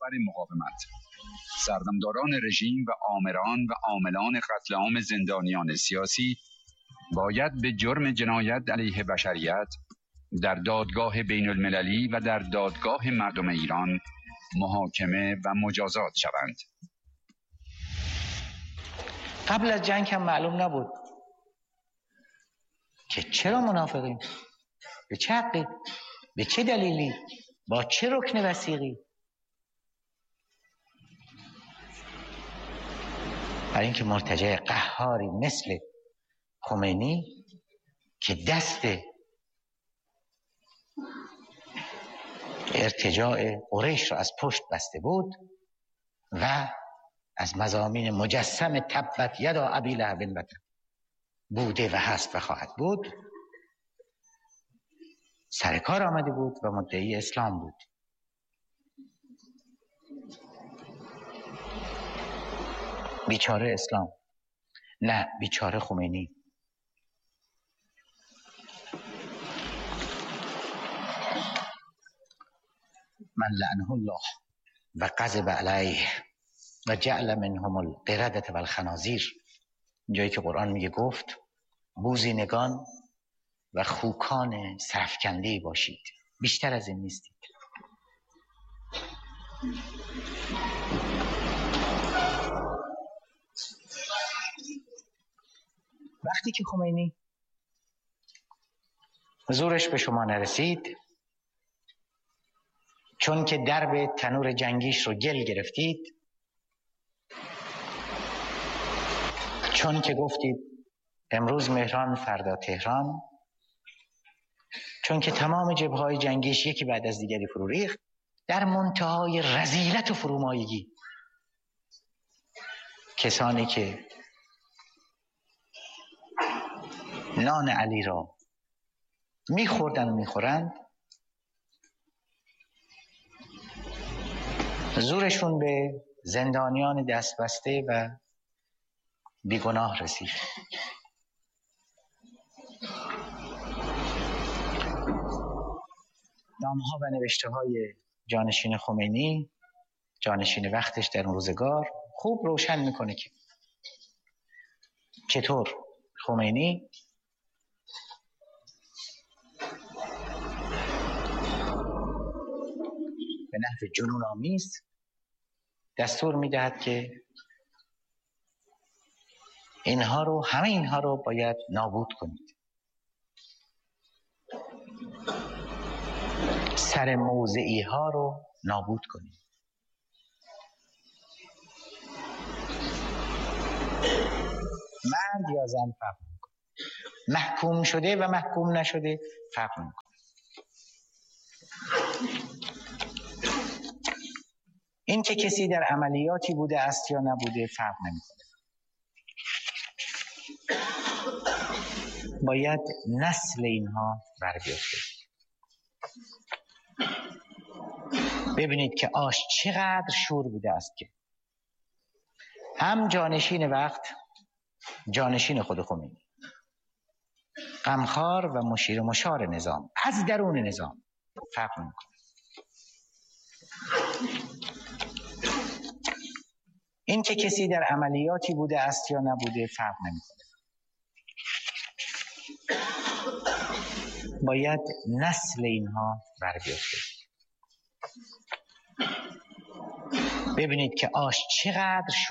رهبر مقاومت، سردمداران رژیم و آمران و عاملان قتل عام زندانیان سیاسی باید به جرم جنایت علیه بشریت در دادگاه بین المللی و در دادگاه مردم ایران محاکمه و مجازات شوند. قبل از جنگ هم معلوم نبود که چرا منافقیم، به چه حقی، به چه دلیلی، با چه رکن وثیقی. برای اینکه مرتجع قهاری مثل خمینی که دست ارتجاع قریش را از پشت بسته بود و از مضامین مجسم تبت یدا ابی لهب بوده و هست و خواهد بود سر کار آمده بود و مدعی اسلام بود. بیچاره اسلام، نه بیچاره خمینی. من لعنه الله و غضب علیه و جعل منهم القردة والخنازیر. جایی که قرآن میگه گفت بوزینگان و خوکان سرفکنده باشید، بیشتر از این نیستید. وقتی که خمینی زورش به شما نرسید، چون که درب تنور جنگیش رو گل گرفتید، چون که گفتید امروز مهران فردا تهران، چون که تمام جبهه‌های جنگیش یکی بعد از دیگری فرو ریخت، در منتهای رذیلت و فرومایگی کسانی که نان علی را میخوردن و میخورند زورشون به زندانیان دست بسته و بیگناه رسید. نامها و نوشته های جانشین خمینی، جانشین وقتش در اون روزگار، خوب روشن میکنه که چطور خمینی به نحو جنون آمیز دستور میدهد که همه اینها رو باید نابود کنید. سر موضعی ها رو نابود کنید. مرد یا زن فرق میکنه، محکوم شده و محکوم نشده فرق میکنه. این که کسی در عملیاتی بوده است یا نبوده فرق نمیکنه. باید نسل اینها بر بیفته. ببینید که آش چقدر شور بوده است که هم جانشین وقت، جانشین خود خمینی، غمخوار و مشیر مشار نظام از درون نظام فرق نمیکنه. این که کسی در عملیاتی بوده است یا نبوده فرق نمیکنه. باید نسل اینها بر بیفته. ببینید که آش چقدر